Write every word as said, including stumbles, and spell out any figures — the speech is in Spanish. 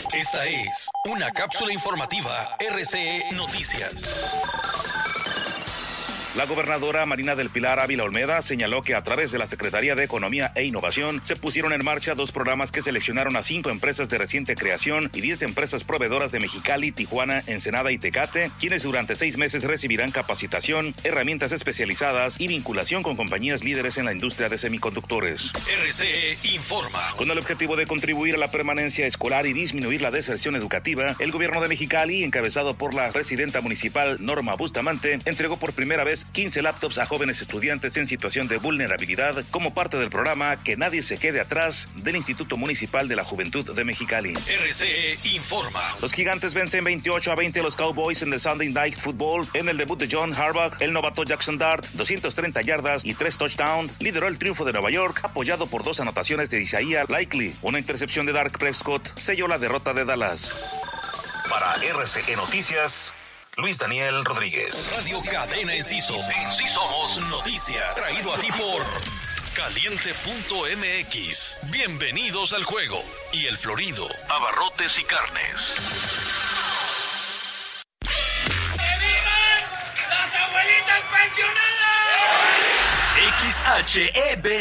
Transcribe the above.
Esta es una cápsula informativa R C E Noticias. La gobernadora Marina del Pilar Ávila Olmeda señaló que a través de la Secretaría de Economía e Innovación se pusieron en marcha dos programas que seleccionaron a cinco empresas de reciente creación y diez empresas proveedoras de Mexicali, Tijuana, Ensenada y Tecate, quienes durante seis meses recibirán capacitación, herramientas especializadas y vinculación con compañías líderes en la industria de semiconductores. R C E informa. Con el objetivo de contribuir a la permanencia escolar y disminuir la deserción educativa, el gobierno de Mexicali, encabezado por la presidenta municipal Norma Bustamante, entregó por primera vez quince laptops a jóvenes estudiantes en situación de vulnerabilidad como parte del programa Que Nadie Se Quede Atrás del Instituto Municipal de la Juventud de Mexicali. R C E informa. Los Gigantes vencen veintiocho a veinte a los Cowboys en el Sunday Night Football. En el debut de John Harbaugh, el novato Jackson Dart, doscientas treinta yardas y tres touchdowns, lideró el triunfo de Nueva York, apoyado por dos anotaciones de Isaiah Likely. Una intercepción de Dak Prescott selló la derrota de Dallas. Para R C E Noticias, Luis Daniel Rodríguez. Radio Cadena Enciso. En Sí Somos Noticias. Traído a ti por Caliente punto M X. Bienvenidos al juego. Y El Florido. Abarrotes y carnes. ¡Que vivan las abuelitas pensionadas! X H E B